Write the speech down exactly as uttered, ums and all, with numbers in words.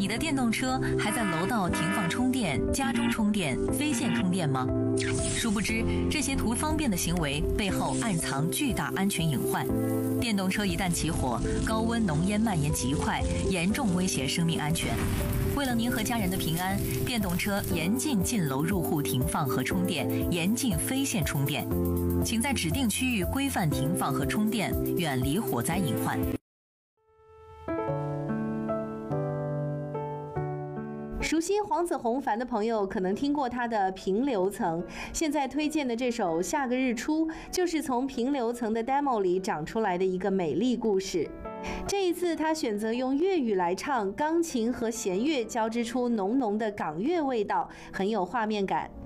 你的电动车还在楼道停放充电、家中充电、非线充电吗？殊不知，这些图方便的行为背后暗藏巨大安全隐患。电动车一旦起火，高温浓烟蔓延极快，严重威胁生命安全。为了您和家人的平安，电动车严禁进楼入户停放和充电，严禁非线充电。请在指定区域规范停放和充电，远离火灾隐患。 熟悉黄子弘凡的朋友可能听过他的《平流层》，现在推荐的这首《下个日出》就是从《平流层》的 demo 里长出来的一个美丽故事。这一次他选择用粤语来唱，钢琴和弦乐交织出浓浓的港乐味道，很有画面感。